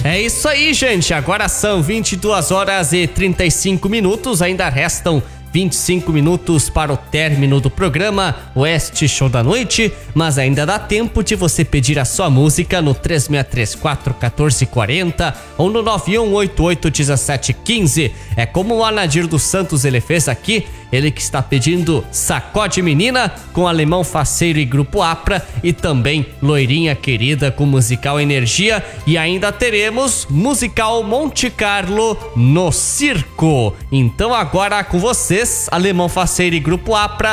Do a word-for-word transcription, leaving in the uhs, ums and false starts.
É isso aí, gente. Agora são vinte e duas horas e trinta e cinco minutos. Ainda restam vinte e cinco minutos para o término do programa Oeste Show da Noite, mas ainda dá tempo de você pedir a sua música no três seis três quatro, um quatro quatro zero ou no nove um oito oito um sete um cinco. É como o Anadir dos Santos ele fez aqui, ele que está pedindo Sacode Menina com Alemão Faceiro e Grupo Apra e também Loirinha Querida com Musical Energia, e ainda teremos Musical Monte Carlo no Circo. Então agora com vocês, Alemão Faceiro e Grupo Apra,